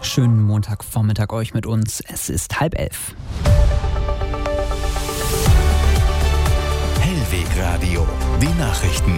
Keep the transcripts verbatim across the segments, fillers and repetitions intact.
Schönen Montagvormittag euch mit uns. Es ist halb elf. Hellweg Radio, die Nachrichten.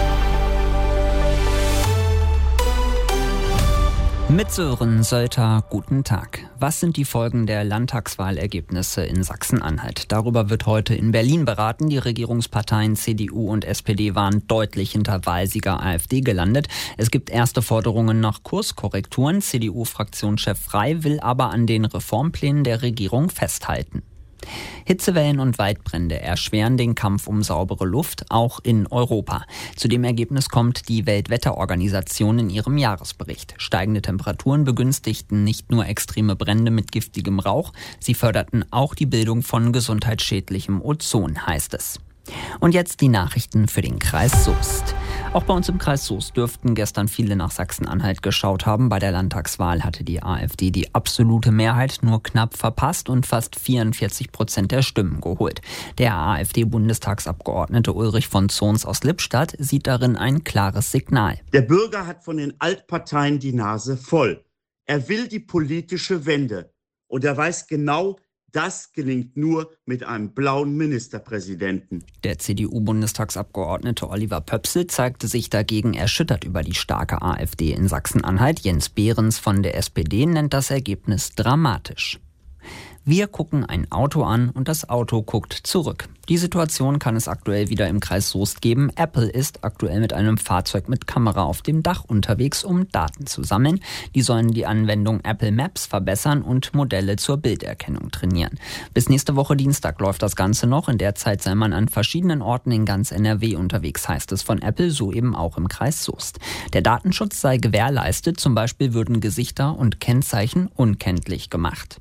Mit Sören Sölter, guten Tag. Was sind die Folgen der Landtagswahlergebnisse in Sachsen-Anhalt? Darüber wird heute in Berlin beraten. Die Regierungsparteien C D U und S P D waren deutlich hinter Wahlsieger AfD gelandet. Es gibt erste Forderungen nach Kurskorrekturen. C D U-Fraktionschef Frey will aber an den Reformplänen der Regierung festhalten. Hitzewellen und Waldbrände erschweren den Kampf um saubere Luft, auch in Europa. Zu dem Ergebnis kommt die Weltwetterorganisation in ihrem Jahresbericht. Steigende Temperaturen begünstigten nicht nur extreme Brände mit giftigem Rauch, sie förderten auch die Bildung von gesundheitsschädlichem Ozon, heißt es. Und jetzt die Nachrichten für den Kreis Soest. Auch bei uns im Kreis Soest dürften gestern viele nach Sachsen-Anhalt geschaut haben. Bei der Landtagswahl hatte die AfD die absolute Mehrheit nur knapp verpasst und fast vierundvierzig Prozent der Stimmen geholt. Der AfD-Bundestagsabgeordnete Ulrich von Zons aus Lippstadt sieht darin ein klares Signal. Der Bürger hat von den Altparteien die Nase voll. Er will die politische Wende und er weiß genau, das gelingt nur mit einem blauen Ministerpräsidenten. Der C D U-Bundestagsabgeordnete Oliver Pöpsel zeigte sich dagegen erschüttert über die starke AfD in Sachsen-Anhalt. Jens Behrens von der S P D nennt das Ergebnis dramatisch. Wir gucken ein Auto an und das Auto guckt zurück. Die Situation kann es aktuell wieder im Kreis Soest geben. Apple ist aktuell mit einem Fahrzeug mit Kamera auf dem Dach unterwegs, um Daten zu sammeln. Die sollen die Anwendung Apple Maps verbessern und Modelle zur Bilderkennung trainieren. Bis nächste Woche Dienstag läuft das Ganze noch. In der Zeit sei man an verschiedenen Orten in ganz N R W unterwegs, heißt es von Apple, so eben auch im Kreis Soest. Der Datenschutz sei gewährleistet, zum Beispiel würden Gesichter und Kennzeichen unkenntlich gemacht.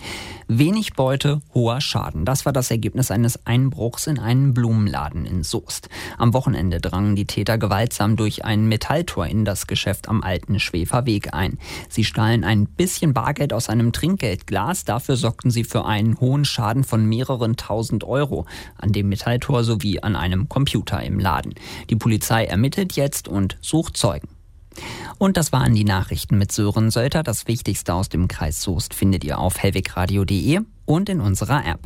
Wenig Beute, hoher Schaden. Das war das Ergebnis eines Einbruchs in einen Blumenladen in Soest. Am Wochenende drangen die Täter gewaltsam durch ein Metalltor in das Geschäft am Alten Schweferweg ein. Sie stahlen ein bisschen Bargeld aus einem Trinkgeldglas. Dafür sorgten sie für einen hohen Schaden von mehreren tausend Euro an dem Metalltor sowie an einem Computer im Laden. Die Polizei ermittelt jetzt und sucht Zeugen. Und das waren die Nachrichten mit Sören Sölter. Das Wichtigste aus dem Kreis Soest findet ihr auf hellwegradio punkt de und in unserer App.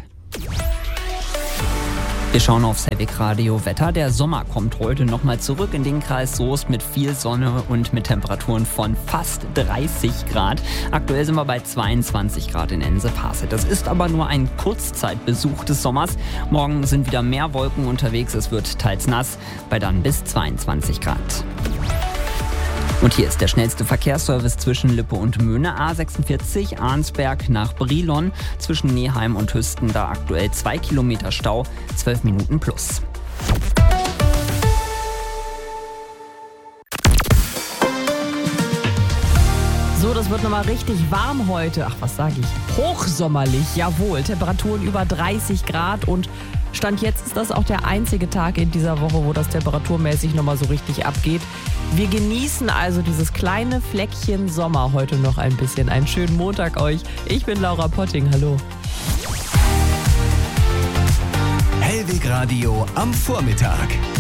Wir schauen aufs Hellwegradio Wetter. Der Sommer kommt heute nochmal zurück in den Kreis Soest mit viel Sonne und mit Temperaturen von fast dreißig Grad. Aktuell sind wir bei zweiundzwanzig Grad in Ense-Parset. Das ist aber nur ein Kurzzeitbesuch des Sommers. Morgen sind wieder mehr Wolken unterwegs. Es wird teils nass bei dann bis zweiundzwanzig Grad. Und hier ist der schnellste Verkehrsservice zwischen Lippe und Möhne. A sechsundvierzig Arnsberg nach Brilon. Zwischen Neheim und Hüsten da aktuell zwei Kilometer Stau, zwölf Minuten plus. So, das wird nochmal richtig warm heute. Ach, was sage ich? Hochsommerlich, jawohl. Temperaturen über dreißig Grad und Stand jetzt ist das auch der einzige Tag in dieser Woche, wo das temperaturmäßig nochmal so richtig abgeht. Wir genießen also dieses kleine Fleckchen Sommer heute noch ein bisschen. Einen schönen Montag euch. Ich bin Laura Potting. Hallo. Hellweg Radio am Vormittag.